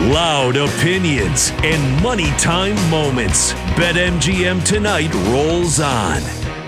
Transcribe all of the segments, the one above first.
Loud opinions and money time moments. BetMGM tonight rolls on.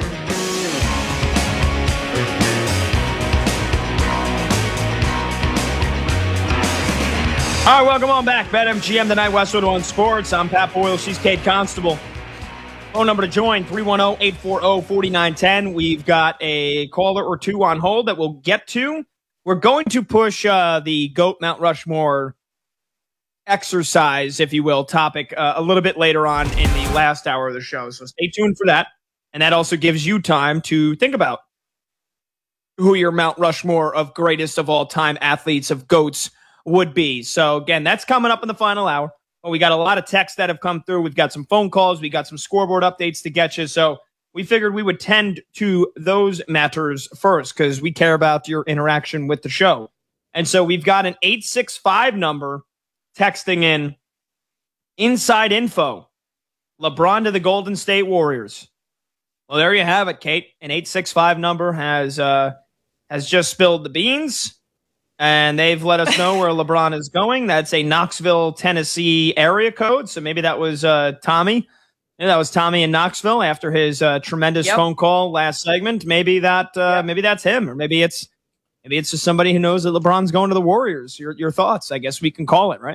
All right, welcome on back. BetMGM tonight, Westwood One Sports. I'm Pat Boyle. She's Kate Constable. Phone number to join, 310-840-4910. We've got a caller or two on hold that we'll get to. We're going to push the GOAT Mount Rushmore exercise, if you will, topic a little bit later on in the last hour of the show. So stay tuned for that. And that also gives you time to think about who your Mount Rushmore of greatest of all time athletes of GOATs would be. So again, that's coming up in the final hour. But we got a lot of texts that have come through. We've got some phone calls. We got some scoreboard updates to get you. So we figured we would tend to those matters first because we care about your interaction with the show. And so we've got an 865 number texting in inside info. LeBron to the Golden State Warriors. Well, there you have it, Kate. An 865 number has just spilled the beans. And they've let us know where LeBron is going. That's a Knoxville, Tennessee area code. So maybe that was Tommy. Maybe that was Tommy in Knoxville after his tremendous phone call last segment. Maybe maybe that's him, or maybe it's just somebody who knows that LeBron's going to the Warriors. Your thoughts? I guess we can call it, right?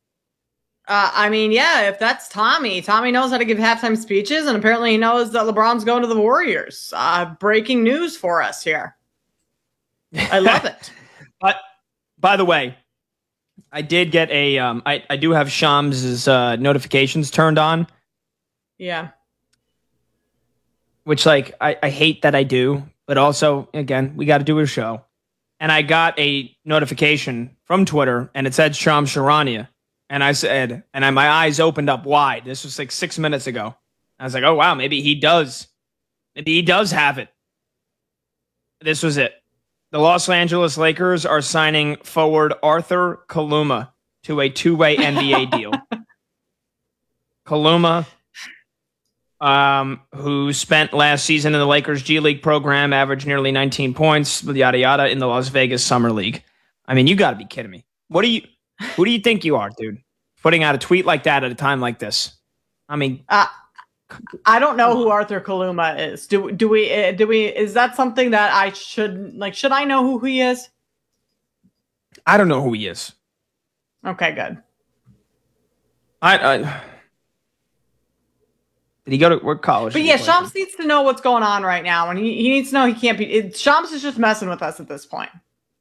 If that's Tommy knows how to give halftime speeches, and apparently he knows that LeBron's going to the Warriors. Breaking news for us here. I love it. But by the way, I did get I do have Shams' notifications turned on. Yeah. Which, I hate that I do, but also, again, we got to do a show. And I got a notification from Twitter, and it said Shams Charania. And I said, my eyes opened up wide. This was 6 minutes ago. I was like, oh, wow, maybe he does have it. This was it. The Los Angeles Lakers are signing forward Arthur Kaluma to a two-way NBA deal. Kaluma, who spent last season in the Lakers G League program, averaged nearly 19 points, yada yada, in the Las Vegas Summer League. I mean, you got to be kidding me. Who do you think you are, dude? Putting out a tweet like that at a time like this. I mean, I don't know who Arthur Kaluma is. Do we? Is that something that I should I know who he is? I don't know who he is. Okay, good. Did he go to what college? But yeah, Shams needs to know what's going on right now, and he needs to know he can't be. Shams is just messing with us at this point.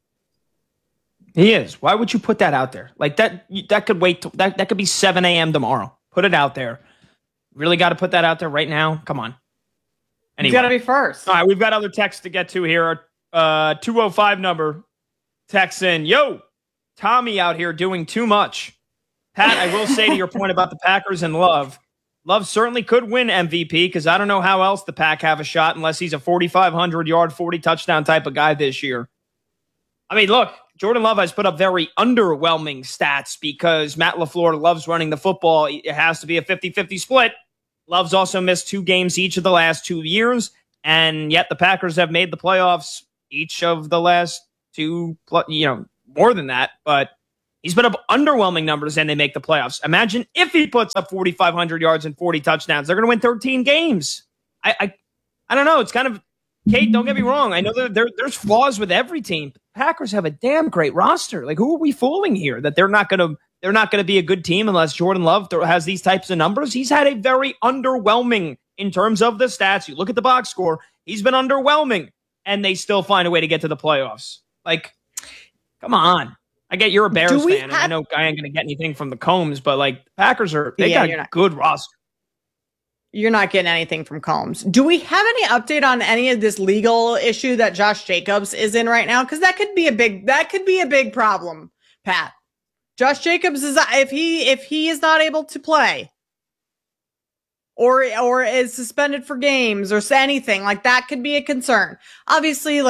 He is. Why would you put that out there? That could wait. That could be 7 a.m. tomorrow. Put it out there. Really got to put that out there right now? Come on. Anyway. It's got to be first. All right, we've got other texts to get to here. Our 205 number texts in, yo, Tommy out here doing too much. Pat, I will say to your point about the Packers and Love certainly could win MVP because I don't know how else the Pack have a shot unless he's a 4,500-yard, 40-touchdown type of guy this year. I mean, look, Jordan Love has put up very underwhelming stats because Matt LaFleur loves running the football. It has to be a 50-50 split. Love's also missed 2 games each of the last 2 years, and yet the Packers have made the playoffs each of the last 2, more than that, but he's put up underwhelming numbers and they make the playoffs. Imagine if he puts up 4,500 yards and 40 touchdowns. They're going to win 13 games. I don't know. It's kind of, Kate, don't get me wrong. I know there's flaws with every team. Packers have a damn great roster. Who are we fooling here that they're not going to be a good team unless Jordan Love has these types of numbers? He's had a very underwhelming in terms of the stats. You look at the box score, he's been underwhelming, and they still find a way to get to the playoffs. Come on. I get you're a Bears fan, and I know I ain't going to get anything from the Combs, but Packers got a good roster. You're not getting anything from Combs. Do we have any update on any of this legal issue that Josh Jacobs is in right now? Because that could be a big problem, Pat. Josh Jacobs is if he is not able to play or is suspended for games or anything that could be a concern. Obviously,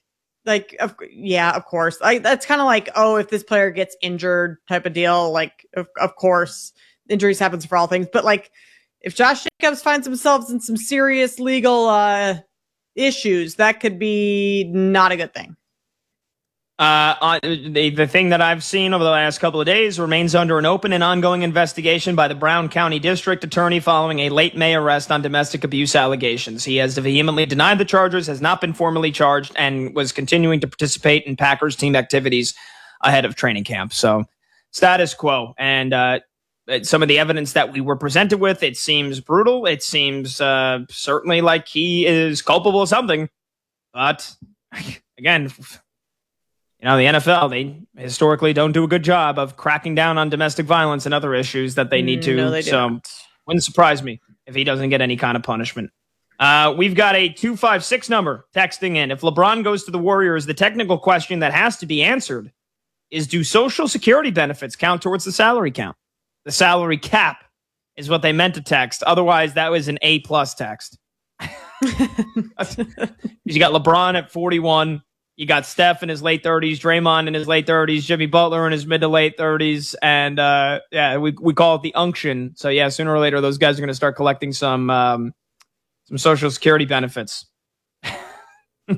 of course. That's kind of if this player gets injured type of deal. Of course, injuries happens for all things. But if Josh Jacobs finds himself in some serious legal issues, that could be not a good thing. The thing that I've seen over the last couple of days remains under an open and ongoing investigation by the Brown County District Attorney following a late May arrest on domestic abuse allegations. He has vehemently denied the charges, has not been formally charged, and was continuing to participate in Packers team activities ahead of training camp. So status quo. And some of the evidence that we were presented with, it seems brutal. It seems certainly like he is culpable of something. But again, the NFL, they historically don't do a good job of cracking down on domestic violence and other issues that they need to. No, they don't. Wouldn't surprise me if he doesn't get any kind of punishment. We've got a 256 number texting in. If LeBron goes to the Warriors, the technical question that has to be answered is, do Social Security benefits count towards the salary count? The salary cap is what they meant to text. Otherwise, that was an A+ text. You got LeBron at 41. You got Steph in his late 30s, Draymond in his late 30s, Jimmy Butler in his mid to late 30s, and we call it the unction. So yeah, sooner or later those guys are going to start collecting some Social Security benefits. That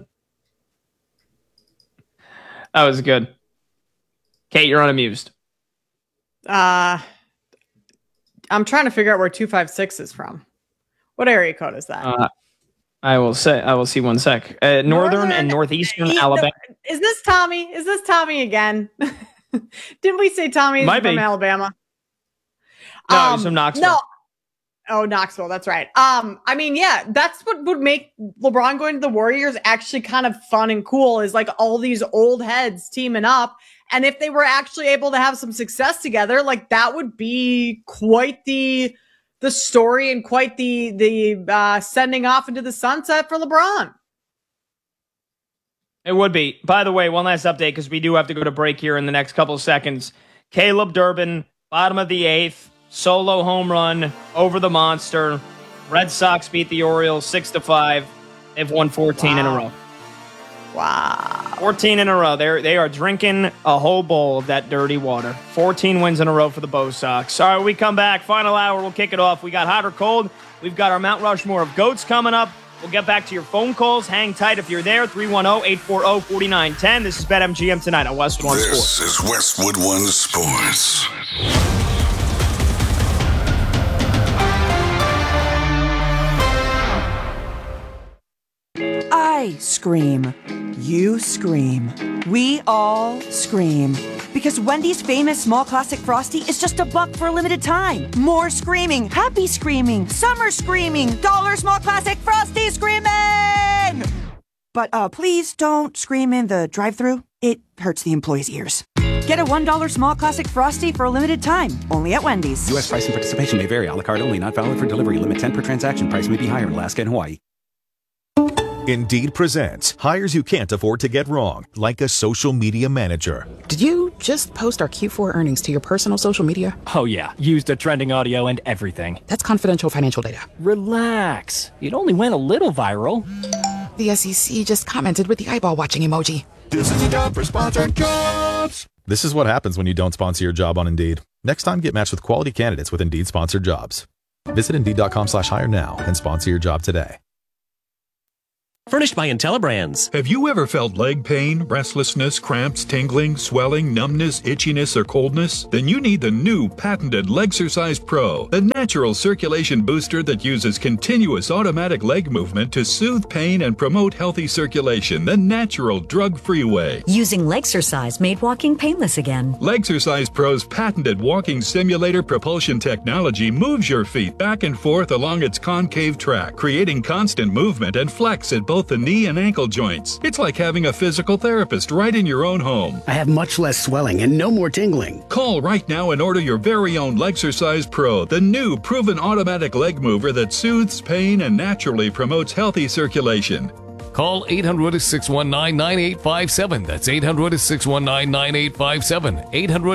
was good. Kate, you're unamused. I'm trying to figure out where 256 is from. What area code is that? I will see one sec. Northern and northeastern Alabama. Is this Tommy? Is this Tommy again? Didn't we say Tommy is from Alabama? No, he's from Knoxville. No. Oh, Knoxville. That's right. I mean, yeah, that's what would make LeBron going to the Warriors actually kind of fun and cool, is like all these old heads teaming up. And if they were actually able to have some success together, like that would be quite the story and quite the sending off into the sunset for LeBron. It would be. By the way, one last update, because we do have to go to break here in the next couple of seconds. Caleb Durbin, bottom of the 8th, solo home run over the monster. Red Sox beat the Orioles 6-5. They've won 14 in a row. Wow. 14 in a row. They are drinking a whole bowl of that dirty water. 14 wins in a row for the Bo Sox. All right, we come back. Final hour, we'll kick it off. We got hot or cold. We've got our Mount Rushmore of GOATs coming up. We'll get back to your phone calls. Hang tight if you're there. 310-840-4910. This is BetMGM tonight on West One Sports. This is Westwood One Sports. I scream. You scream. We all scream. Because Wendy's famous small classic Frosty is just $1 for a limited time. More screaming, happy screaming, summer screaming, dollar small classic Frosty screaming! But please don't scream in the drive-thru. It hurts the employees' ears. Get a $1 small classic Frosty for a limited time, only at Wendy's. U.S. price and participation may vary. A la carte only. Not valid for delivery. Limit 10 per transaction. Price may be higher in Alaska and Hawaii. Indeed presents hires you can't afford to get wrong, like a social media manager. Did you just post our Q4 earnings to your personal social media? Oh yeah, used the trending audio and everything. That's confidential financial data. Relax. It only went a little viral. The SEC just commented with the eyeball watching emoji. This is a job for sponsored jobs. This is what happens when you don't sponsor your job on Indeed. Next time, get matched with quality candidates with Indeed sponsored jobs. Visit Indeed.com/hire now and sponsor your job today. Furnished by IntelliBrands. Have you ever felt leg pain, restlessness, cramps, tingling, swelling, numbness, itchiness, or coldness? Then you need the new patented Legsercise Pro, the natural circulation booster that uses continuous automatic leg movement to soothe pain and promote healthy circulation the natural, drug-free way. Using Legsercise made walking painless again. Legsercise Pro's patented walking simulator propulsion technology moves your feet back and forth along its concave track, creating constant movement and flex at both the knee and ankle joints. It's like having a physical therapist right in your own home. I have much less swelling and no more tingling. Call right now and order your very own Legsercise Pro, the new proven automatic leg mover that soothes pain and naturally promotes healthy circulation. Call 800-619-9857. That's 800-619-9857.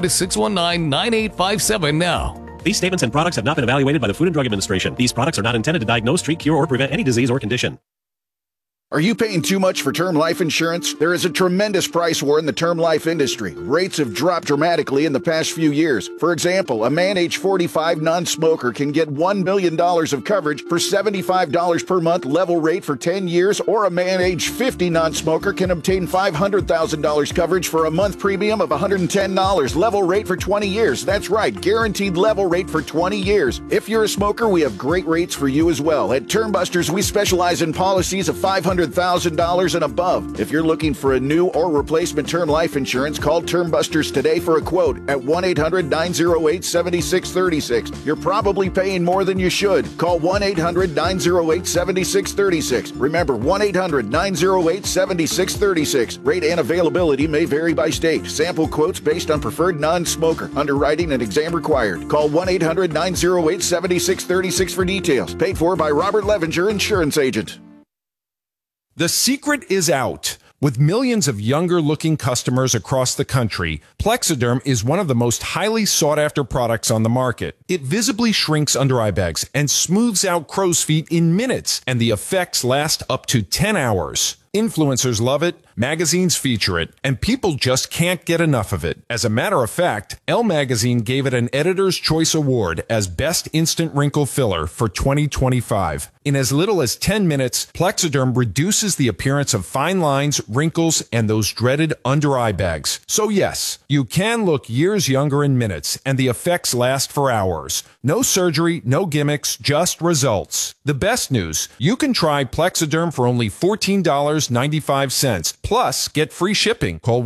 800-619-9857 now. These statements and products have not been evaluated by the Food and Drug Administration. These products are not intended to diagnose, treat, cure, or prevent any disease or condition. Are you paying too much for term life insurance? There is a tremendous price war in the term life industry. Rates have dropped dramatically in the past few years. For example, a man age 45 non-smoker can get $1 million of coverage for $75 per month level rate for 10 years, or a man age 50 non-smoker can obtain $500,000 coverage for a month premium of $110 level rate for 20 years. That's right, guaranteed level rate for 20 years. If you're a smoker, we have great rates for you as well. At Term Busters, we specialize in policies of $500,000 and above. If you're looking for a new or replacement term life insurance, call Term Busters today for a quote at 1-800-908-7636. You're probably paying more than you should. Call 1-800-908-7636. Remember, 1-800-908-7636. Rate and availability may vary by state. Sample quotes based on preferred non-smoker. Underwriting and exam required. Call 1-800-908-7636 for details. Paid for by Robert Levenger, insurance agent. The secret is out. With millions of younger-looking customers across the country, Plexiderm is one of the most highly sought-after products on the market. It visibly shrinks under-eye bags and smooths out crow's feet in minutes, and the effects last up to 10 hours. Influencers love it, magazines feature it, and people just can't get enough of it. As a matter of fact, Elle Magazine gave it an Editor's Choice Award as Best Instant Wrinkle Filler for 2025. In as little as 10 minutes, Plexiderm reduces the appearance of fine lines, wrinkles, and those dreaded under-eye bags. So yes, you can look years younger in minutes, and the effects last for hours. No surgery, no gimmicks, just results. The best news, you can try Plexiderm for only $14.95. Plus, get free shipping. Call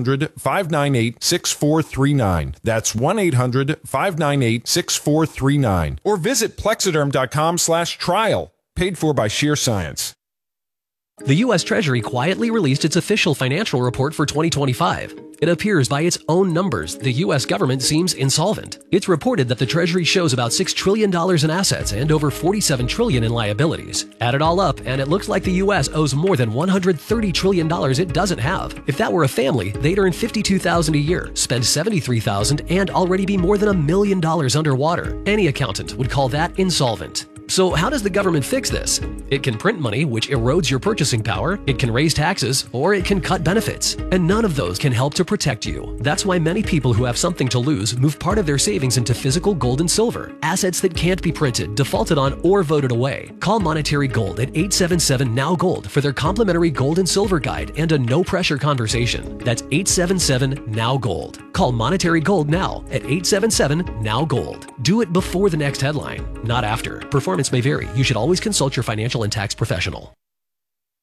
1-800-598-6439. That's 1-800-598-6439. Or visit Plexiderm.com/trial. Paid for by Sheer Science. The U.S. Treasury quietly released its official financial report for 2025. It appears by its own numbers, the U.S. government seems insolvent. It's reported that the Treasury shows about $6 trillion in assets and over $47 trillion in liabilities. Add it all up, and it looks like the U.S. owes more than $130 trillion it doesn't have. If that were a family, they'd earn $52,000 a year, spend $73,000, and already be more than $1 million underwater. Any accountant would call that insolvent. So how does the government fix this? It can print money, which erodes your purchasing power, it can raise taxes, or it can cut benefits. And none of those can help to protect you. That's why many people who have something to lose move part of their savings into physical gold and silver, assets that can't be printed, defaulted on, or voted away. Call Monetary Gold at 877-NOW-GOLD for their complimentary gold and silver guide and a no-pressure conversation. That's 877-NOW-GOLD. Call Monetary Gold now at 877-NOW-GOLD. Do it before the next headline, not after. Performance may vary. You should always consult your financial and tax professional.